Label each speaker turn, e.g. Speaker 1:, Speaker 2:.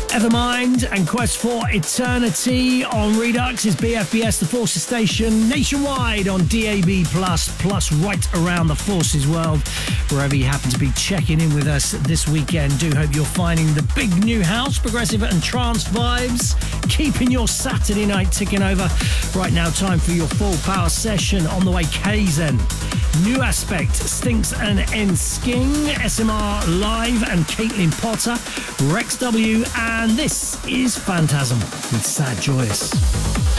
Speaker 1: Evermind and Quest for Eternity on Redux is BFBS, the Forces station, nationwide on DAB+, plus right around the Forces world, wherever you happen to be checking in with us this weekend. Do hope you're finding the big new house, progressive and trance vibes, keeping your Saturday night ticking over. Right now, time for your full power session. On the way, Kaizen, New Aspect, Stinks and Ensking, SMR Live and Caitlin Potter, Rex W, and this is Phantasm with Sad Joyous.